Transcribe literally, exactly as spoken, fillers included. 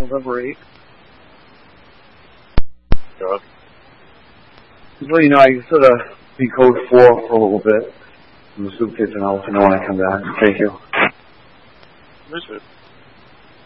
November eighth. Good. Just so you know, I sort of be code four for a little bit. I'm the suitcase and I'll let you know when I come back. Thank you. Appreciate it.